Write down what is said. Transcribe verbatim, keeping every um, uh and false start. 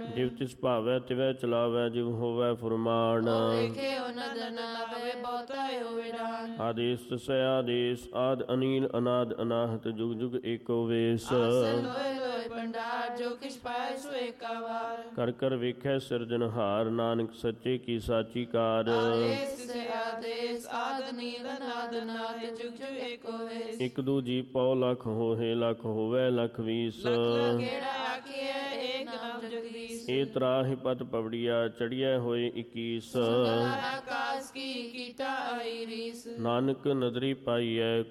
ਜਿਵ ਤਿਸ ਭਾਵੈ ਤਿਵੈ ਚਲਾਵੈ, ਜਿਵ ਹੋਵੈ ਫੁਰਮਾਨ। ਆਦੇਸ ਤਸੈ ਆਦੇਸ, ਆਦ ਅਨੀਲ ਅਨਾਦ ਅਨਾਹਤ, ਜੁਗ ਜੁਗ ਏਕੋ ਵੇਸ। ਕਰ ਕਰ ਵੇਖੈ ਸਿਰਜਣਹਾਰ, ਨਾਨਕ ਸੱਚੇ ਕੀ ਸਾਚੀ ਕਾਰ। ਇਕ ਦੂ ਜੀ ਪਉ ਲਖ ਹੋਏ, ਲਖ ਹੋਵੈ ਲਖ ਵੀਸ। ਏ ਤਰਾਹਿ ਪਤ ਪਵੜੀਆ, ਚੜੀਐ ਹੋਏ ਇਕੀਸ। ਨਾਨਕ ਨਦਰੀ ਪਾਈਐ